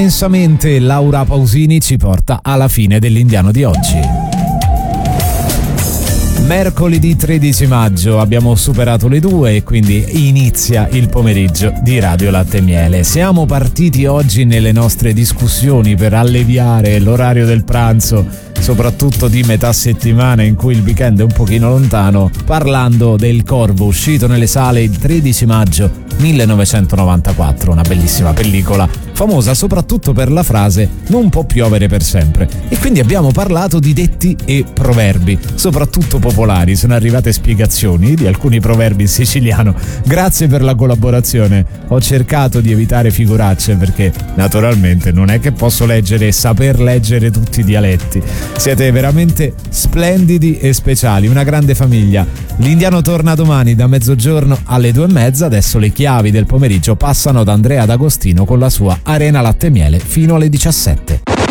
immensamente Laura Pausini ci porta alla fine dell'Indiano di oggi. Mercoledì 13 maggio abbiamo superato le 2 e quindi inizia il pomeriggio di Radio Latte e Miele. Siamo partiti oggi nelle nostre discussioni per alleviare l'orario del pranzo, soprattutto di metà settimana in cui il weekend è un pochino lontano, parlando del Corvo, uscito nelle sale il 13 maggio 1994, una bellissima pellicola, famosa soprattutto per la frase "non può piovere per sempre". E quindi abbiamo parlato di detti e proverbi, soprattutto popolari. Sono arrivate spiegazioni di alcuni proverbi in siciliano. Grazie per la collaborazione. Ho cercato di evitare figuracce perché naturalmente non è che posso leggere e saper leggere tutti i dialetti. Siete veramente splendidi e speciali, una grande famiglia. L'Indiano torna domani da mezzogiorno alle 2:30. Adesso le chiavi del pomeriggio passano ad Andrea D'Agostino con la sua Arena Latte e Miele fino alle 17.